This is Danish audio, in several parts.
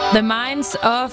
The Minds of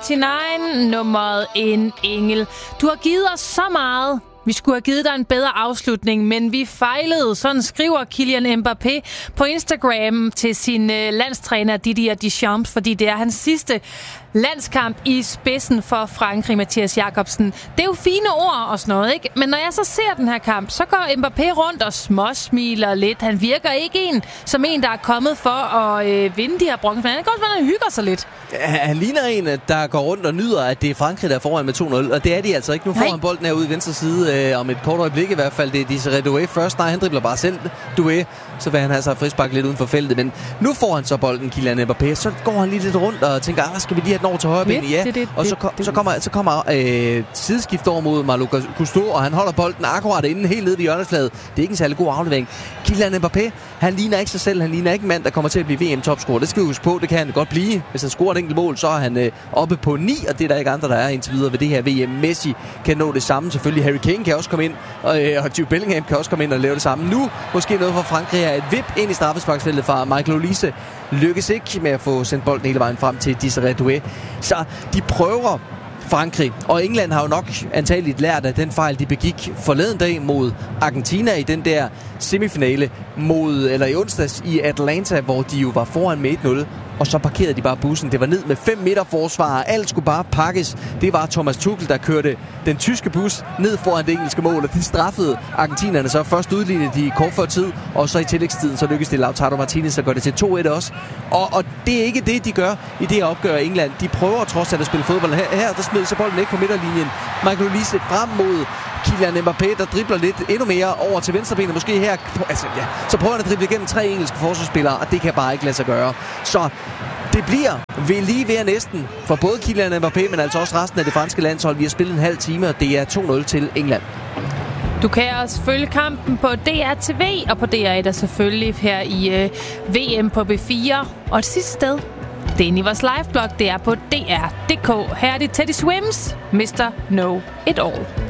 99, nummeret En Engel. Du har givet os så meget. Vi skulle have givet dig en bedre afslutning, men vi fejlede. Sådan skriver Kylian Mbappé på Instagram til sin landstræner Didier Deschamps, fordi det er hans sidste landskamp i spidsen for Frankrig, Mathias Jacobsen. Det er jo fine ord og sådan noget, ikke? Men når jeg så ser den her kamp, så går Mbappé rundt og småsmiler lidt. Han virker ikke som en, der er kommet for at vinde de her bronze, men han går og hygger sig lidt. Han ligner en, der går rundt og nyder, at det er Frankrig, der er foran med 2-0. Og det er de altså ikke. Nu får han bolden herude i venstre side om et kort øjeblik i hvert fald. Det er Desiré Doué først. Nej, han dribler bare selv Doué. Så vil han have sig frispark lidt uden for feltet. Men nu får han så bolden, Kylian Mbappé. Så går han lige lidt rundt og tænker, skal vi lige have den over til højre ben? Ja. Og så kommer sideskift over mod Malo Gusto, og han holder bolden akkurat inden helt nede i hjørnefladet. Det er ikke en særlig god aflevering. Kylian Mbappé, han ligner ikke sig selv. Han ligner ikke en mand, der kommer til at blive VM-topscorer. Det skal vi huske på. Det kan han godt blive. Hvis han scorer et enkelt mål, så er han oppe på 9, og det er der ikke andre, der er indtil videre ved det her VM. Messi kan nå det samme. Selvfølgelig Harry Kane kan også komme ind, og Jude Bellingham kan også komme ind og lave det samme. Nu måske noget for Frankrig er et vip ind i straffesparksfeltet fra Michael Olise. Lykkes ikke med at få sendt bolden hele vejen frem til Desiré Doué. Så de prøver Frankrig, og England har jo nok antageligt lært af den fejl, de begik forleden dag mod Argentina i den der semifinale i onsdags i Atlanta, hvor de jo var foran med 1-0. Og så parkerede de bare bussen. Det var ned med 5 meter forsvar. Alt skulle bare pakkes. Det var Thomas Tuchel, der kørte den tyske bus ned foran det engelske mål. Og de straffede argentinerne så. Først udlignede de kort før tid, og så i tillægstiden, så lykkedes det Lautaro Martinez at gøre det til 2-1 også. Og det er ikke det, de gør i det her opgør i England. De prøver trods at spille fodbold. Her der smider så bolden ikke på midterlinjen. Michael Olise frem mod Kylian Mbappé, der dribler lidt endnu mere over til venstrebenet. Måske her, så prøver han at drible igennem 3 engelske forsvarsspillere, og det kan bare ikke lade sig gøre. Så det bliver lige ved næsten for både Kylian Mbappé, men altså også resten af det franske landshold. Vi har spillet en halv time, og det er 2-0 til England. Du kan også følge kampen på DR TV og på DR1 selvfølgelig her i VM på B4. Og et sidste sted, det er i vores liveblog, det er på DR.dk. Her er det Teddy Swims, Mr. Know It All.